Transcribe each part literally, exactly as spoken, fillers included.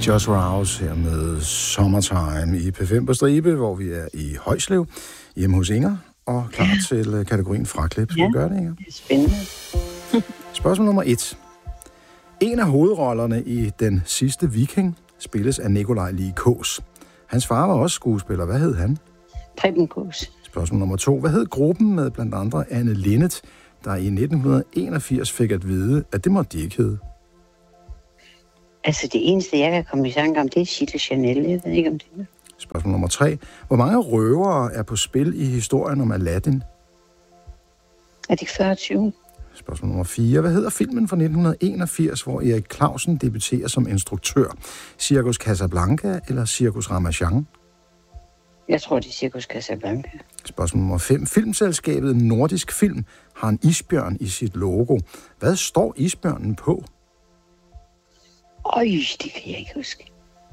Just Rouse her med Summertime i P fem på stribe, hvor vi er i Højslev, hjemme hos Inger, og klar ja. til kategorien fraklip. Skal ja, vi gøre det, Inger? Det er spændende. Spørgsmål nummer et. En af hovedrollerne i Den sidste viking spilles af Nikolaj Lie Kaas. Hans far var også skuespiller. Hvad hed han? Preben Kaas. Spørgsmål nummer to. Hvad hed gruppen med blandt andre Anne Linnet, der i nitten enogfirs fik at vide, at det måtte de ikke hedde? Altså, det eneste, jeg kan komme i tanke om, det er Chito Chanel. Jeg ved ikke, om det er. Spørgsmål nummer tre. Hvor mange røvere er på spil i historien om Aladdin? Er det fyrre-tyve? Spørgsmål nummer fire. Hvad hedder filmen fra nitten enogfirs, hvor Erik Clausen debuterer som instruktør? Cirkus Casablanca eller Cirkus Ramachan? Jeg tror, det er Cirkus Casablanca. Spørgsmål nummer fem. Filmselskabet Nordisk Film har en isbjørn i sit logo. Hvad står isbjørnen på? Øj, det kan jeg ikke huske.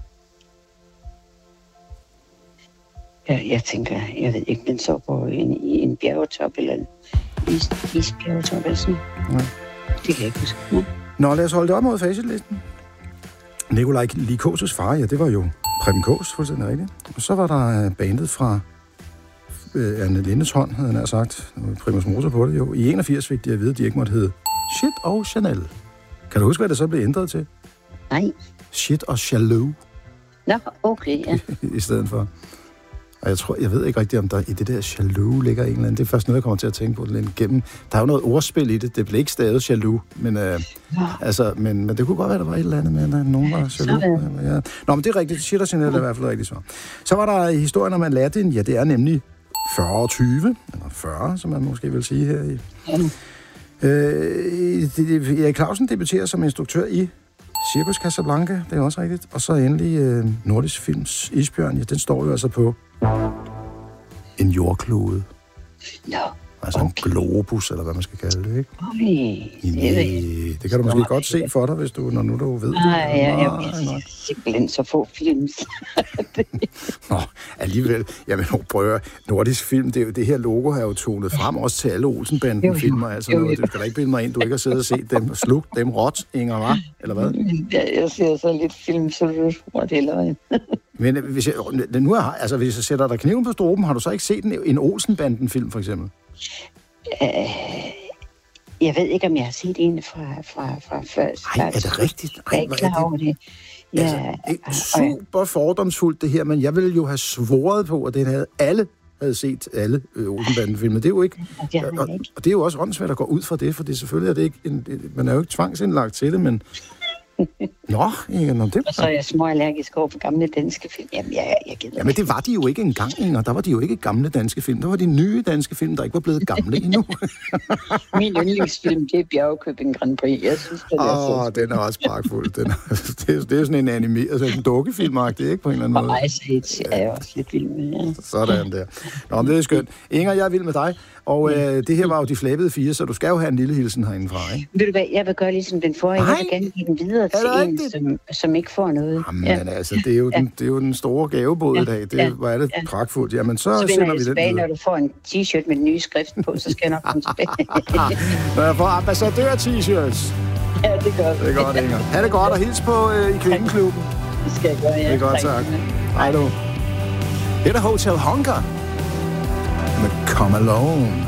Jeg, jeg tænker, jeg ved ikke, den så på en, en bjergetop eller en is, isbjergetop eller sådan. Ja. Det kan jeg ikke huske. Ja. Nå, lad os holde det op mod facitlisten. Nikolaj Lie Kaas' far, ja, det var jo Preben Kaas, fuldstændig rigtigt. Og så var der bandet fra øh, Anne Lindes hånd, havde han sagt. Primus Motor på det jo. I enogfirs fik de at vide, at de ikke måtte hedde Shit og Chanel. Kan du huske, hvad det så blev ændret til? Nej. Shit og Jaloux. Nå, okay, ja. I stedet for. Og jeg tror, jeg ved ikke rigtigt, om der i det der jaloux ligger en eller anden. Det er først noget, jeg kommer til at tænke på det lidt gennem. Der er jo noget ordspil i det. Det blev ikke stadig jaloux, men, øh, ja. altså, men, men det kunne godt være, der var et eller andet med, at nogen var jaloux. Ja. Nå, men det er rigtigt. Shit og Chanel er i hvert fald rigtigt svar. Så var der historien om Aladdin. Ja, det er nemlig fyrre tyve, eller fyrre, som man måske vil sige her i. Ja. Øh, Erik Clausen debuterer som instruktør i Cirkus Casablanca, det er også rigtigt. Og så endelig øh, Nordisk Films isbjørn, ja, den står jo altså på en jordklode. Nå, altså okay. En globus, eller hvad man skal kalde det, ikke? Okay. Nej, det kan du måske Nå, godt se for dig, hvis du, når nu du ved det. Nej, ja, jeg er simpelthen så få films. Nå, alligevel. Jamen, prøv Nordisk Film, det, er jo, det her logo har jo tonet frem, også til alle Olsenbanden-filmer. Altså noget. Du skal da ikke bilde mig ind, du ikke har siddet og set dem og slugt dem råt, Inger, var? Eller hvad? Ja, jeg ser så lidt film, så du tror, det er løgn. Men hvis jeg, nu er, altså, hvis jeg sætter dig kniven på struben, har du så ikke set en, en Olsenbanden-film, for eksempel? Øh, jeg ved ikke, om jeg har set en fra, fra, fra før. Nej, er det rigtigt? Jeg er ikke klar over det. Ja, altså, det er super fordomsfuldt, det her, men jeg ville jo have svoret på, at det havde alle havde set alle øh, Olsenbanden-filmer. Det er jo ikke, det og, ikke. Og det er jo også åndssvært at gå ud fra det, for det selvfølgelig er det ikke, en, man er jo ikke tvangsindlagt til det, men Nå, Inger, nå, det... Og så er jeg småallergisk over for gamle danske film. Jamen, jeg, jeg gider Jamen, det var de jo ikke engang, Inger. Der var de jo ikke gamle danske film. Der var de nye danske film, der ikke var blevet gamle endnu. Min yndlingsfilm, det er Bjergkøbing Grand Prix. Jeg synes, det er Åh, oh, den er også pragtfuld. Den er, det, er, det er sådan en anime, altså en dukkefilmagtig, ikke? På en eller anden måde. Og Ice Age er jeg også lidt vild med, ja. Sådan der. Nå, men det er skønt. Inger, jeg er vild med dig. Og øh, det her var jo de flabede fire, så du skal jo have en lille hilsen herindefra, ikke? Ved du hvad, jeg vil gøre ligesom den forrige. Jeg vil gerne give den videre til en, som, som ikke får noget. Jamen ja. altså, det er, jo den, det er jo den store gavebåd ja. i dag. Det er, ja. Hvor er det ja. pragtfuldt. Jamen, så, så sender vi den tilbage, når du får en t-shirt med den nye skrift på, så skal jeg nok komme tilbage. Når jeg får ambassadør-t-shirts. Ja, det gør det. Det er godt, Inger. Ha' det godt, og hils på øh, i Kvindeklubben. Det skal jeg gøre, ja. Det er godt, tak. Hej du. Det er Hotel Hunger med Come Alone.